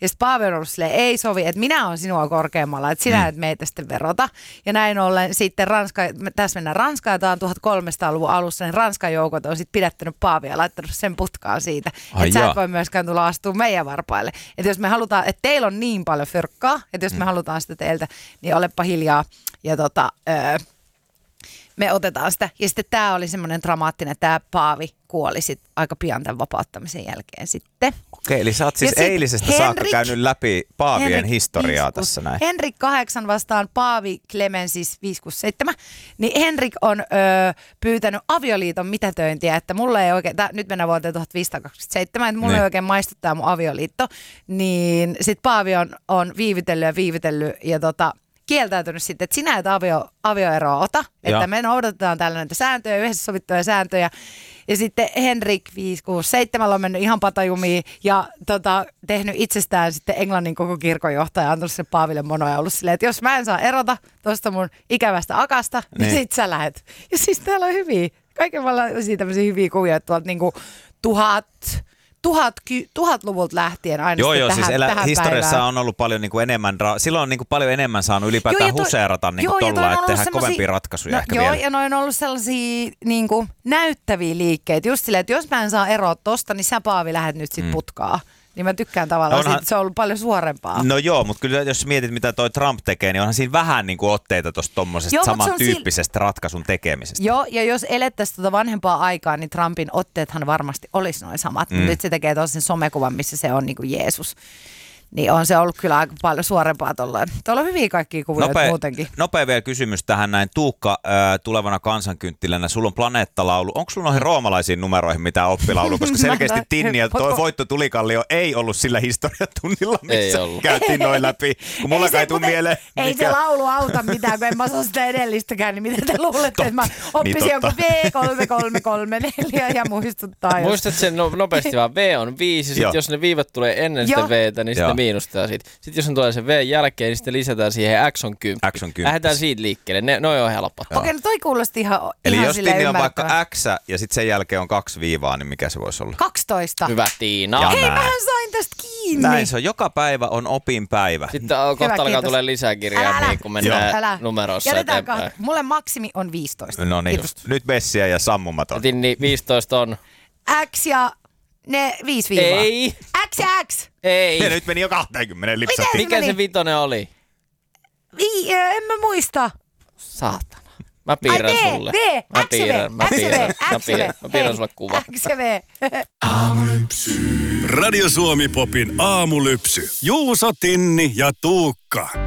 Ja sitten Paavi on ollut silleen, ei sovi, että minä olen sinua korkeammalla, että sinä et meitä sitten verota. Ja näin ollen sitten tässä mennään Ranskaan, tämä on 1300-luvun alussa, niin Ranskan joukot on sitten pidättänyt Paavia ja laittanut sen putkaan siitä, että sä et voi myöskään tulla astua meidän varpaille. Että jos me halutaan, että teillä on niin paljon fyrkkaa, että jos me halutaan sitä teiltä, niin olepa hiljaa. Ja me otetaan sitä. Ja sitten tämä oli semmoinen dramaattinen, tämä Paavi kuoli sitten aika pian tämän vapauttamisen jälkeen sitten. Okei, eli sä oot siis eilisestä saakka käynyt läpi Paavien historiaa tässä näin. Henrik 8 vastaan Paavi Clemensis 567. Niin Henrik on pyytänyt avioliiton mitätöintiä, että mulle ei oikein, nyt mennään vuoteen 1527, että mulle ei oikein maistu tämä mun avioliitto. Niin sitten Paavi on viivitellyt ja kieltäytynyt sitten, että sinä et avioeroa ota, että me noudatetaan täällä näitä sääntöjä, yhdessä sovittuja sääntöjä. Ja sitten Henrik 567 on mennyt ihan patajumiin ja tehnyt itsestään sitten Englannin koko kirkonjohtaja ja antanut sen Paaville monoja ollut silleen, että jos mä en saa erota tuosta mun ikävästä akasta, niin sit sä lähet. Ja siis täällä on kaikenlaisia tämmöisiä hyviä kuvia, että tuolta niinku 1000-luvulta lähtien aina joo, tähän, siis tähän historiassa päivään. on ollut paljon niin kuin enemmän, silloin on niin kuin paljon enemmän saanut ylipäätään huseerata niin kuin tolla, että tehdään kovempia ratkaisuja ehkä vielä. Ja noin on ollut sellaisia niin kuin näyttäviä liikkeitä, just silleen, että jos mä en saa eroa tosta, niin sä Paavi lähdet nyt sit putkaa. Niin mä tykkään tavallaan siitä, että se on ollut paljon suorempaa. No joo, mutta kyllä jos mietit, mitä toi Trump tekee, niin onhan siinä vähän niin kuin otteita tuosta tommosesta samantyyppisestä ratkaisun tekemisestä. Joo, ja jos elettäisiin vanhempaa aikaa, niin Trumpin otteethan varmasti olisi noin samat. Mutta nyt se tekee tosen somekuvan, missä se on niin kuin Jeesus. Niin on se ollut kyllä aika paljon suorempaa tollaan. Tuolla on hyviä kaikkia kuvia muutenkin. Nopea vielä kysymys tähän näin. Tuukka, tulevana kansankynttilänä, sulla on planeettalaulu. Onko sulla noihin roomalaisiin numeroihin mitään oppilaulu? Koska selkeästi Tinni ja toi Voitto Tulikallio ei ollut sillä historiatunnilla, missä käytiin noin läpi. Kun mulla kai tuu mieleen. Ei se laulu auta mitään, kun en mä osaa sitä edellistäkään. Niin mitä te luulette, että mä oppisin joku V3334 ja muistuttaa. Muistat sen nopeasti vaan. V on 5, sitten jos ne viivat tulee ennen sitä V:tä, niin sitten miinustaa siitä. Sitten jos on tulee se V jälkeen, niin sitten lisätään siihen X on 10. Lähdetään siitä liikkeelle. Noi on helpot. Okei, no toi kuulosti ihan eli jos silleen on vaikka X ja sitten sen jälkeen on 2 viivaa, niin mikä se voisi olla? 12. Hyvä Tiina. Hei, mähän sain tästä kiinni. Näin se on. Joka päivä on opinpäivä. Sitten kohta alkaa tulee lisäkirjaa, niin kun mennään numeroissa eteenpäin. Mulle maksimi on 15. No niin, nyt Bessiä ja sammumaton. Niin 15 on X ja ne 5 viivaa. Ei. X ja X. Ei. Ja nyt meni jo 20 lipsattiin. Mikä se vitonen oli? En mä muista. Saatana. Mä piirrän sulle. Mä piirrän sulle kuva. X ja V. Radio Suomi Popin aamulypsy. Juuso, Tinni ja Tuukka.